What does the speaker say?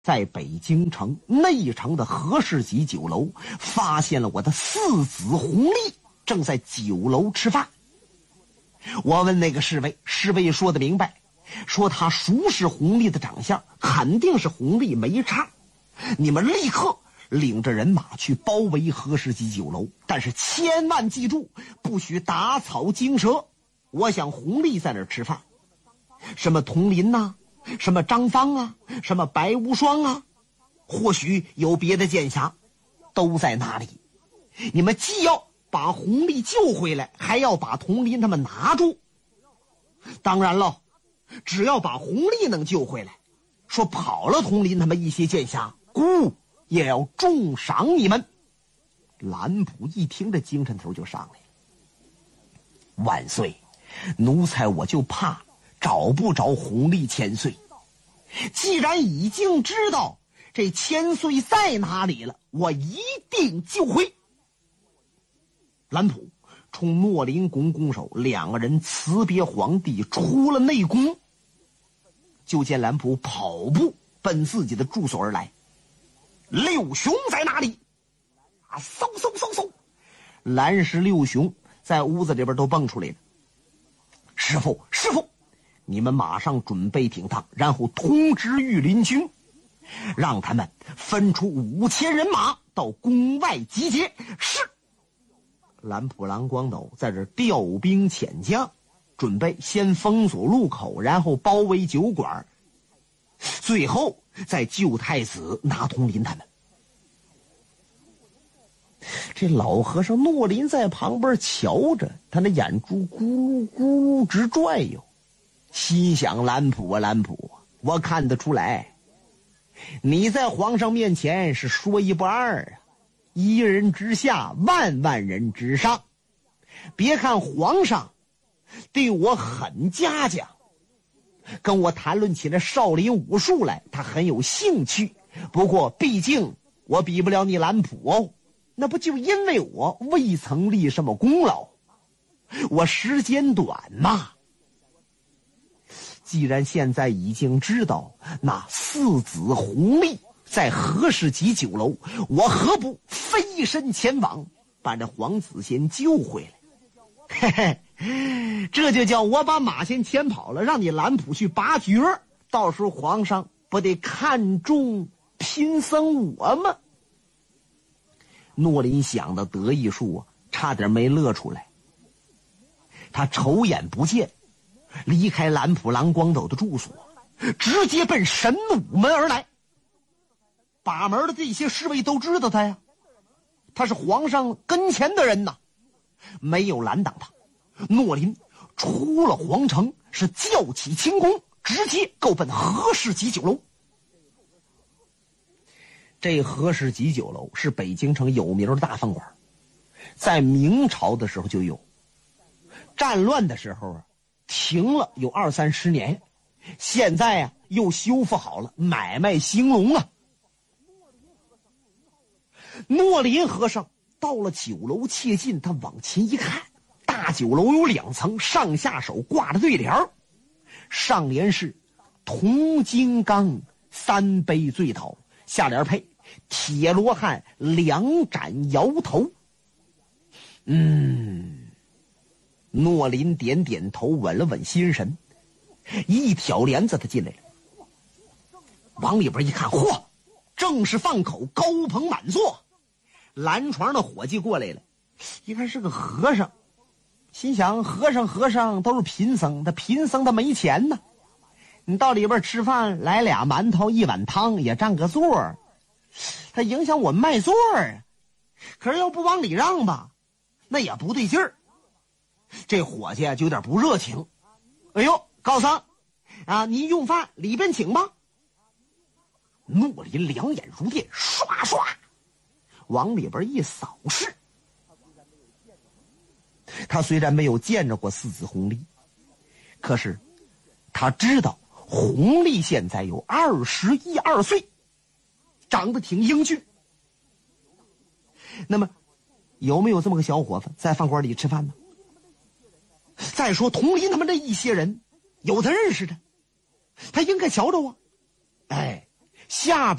在北京城内城的和氏集酒楼发现了我的四子弘历正在酒楼吃饭。我问那个侍卫，侍卫说得明白，说他熟识弘历的长相，肯定是弘历没差。你们立刻领着人马去包围和氏集酒楼，但是千万记住，不许打草惊蛇。我想弘历在那儿吃饭，什么佟林呐，什么张芳啊，什么白无双啊，或许有别的剑侠，都在那里。你们既要把弘历救回来，还要把佟林他们拿住。当然了，只要把弘历能救回来，说跑了佟林他们一些剑侠，姑也要重赏你们。蓝普一听，这精神头就上来了。万岁，奴才我就怕找不着弘历千岁。既然已经知道这千岁在哪里了，我一定救回。蓝普冲诺林拱拱手，两个人辞别皇帝，出了内宫。就见蓝普跑步奔自己的住所而来。六雄在哪里？嗖嗖嗖嗖，蓝氏六雄在屋子里边都蹦出来了。师傅，你们马上准备挺当，然后通知御林军，让他们分出5000人马到宫外集结。是。蓝普蓝光斗在这调兵遣将，准备先封锁路口，然后包围酒馆，最后再救太子，拿佟林他们。这老和尚诺林在旁边瞧着，他那眼珠咕噜咕噜直转悠，心想：蓝普啊，蓝普，我看得出来，你在皇上面前是说一不二啊，一人之下，万万人之上。别看皇上对我很嘉奖，跟我谈论起来少林武术来，他很有兴趣。不过毕竟我比不了你蓝普哦，那不就因为我未曾立什么功劳，我时间短嘛。既然现在已经知道那四子弘历在和氏集酒楼，我何不飞身前往，把这皇子先救回来？嘿嘿，这就叫我把马先牵跑了，让你蓝普去拔角，到时候皇上不得看重贫僧我吗？诺林想的得意处啊，差点没乐出来。他瞅眼不见，离开蓝普蓝光斗的住所，直接奔神武门而来。把门的这些侍卫都知道他呀，他是皇上跟前的人呐，没有拦挡他。诺林出了皇城，是叫起轻功，直接够奔和氏集酒楼。这和氏集酒楼是北京城有名的大饭馆，在明朝的时候就有，战乱的时候啊停了有20-30年，现在啊又修复好了，买卖兴隆啊。诺林和尚到了酒楼切近，他往前一看，大酒楼有2层，上下手挂着对联，上联是铜金刚3杯醉倒，下联配铁罗汉2盏摇头。诺林点点头，稳了稳心神，一挑帘子他进来了。往里边一看，嚯，正是饭口，高朋满座。蓝床的伙计过来了，一看是个和尚，心想和尚都是贫僧，他贫僧他没钱呢，你到里边吃饭来2馒头1碗汤也占个座，他影响我们卖座啊。可是要不往里让吧，那也不对劲儿。这伙计就有点不热情。哎呦，高僧啊，您用饭里边请吧。诺林两眼如电，唰唰往里边一扫视。他虽然没有见着过四子弘历，可是他知道弘历现在有21、22岁，长得挺英俊。那么有没有这么个小伙子在饭馆里吃饭呢？再说佟林他们这一些人，有他认识的，他应该瞧着啊。哎， 下边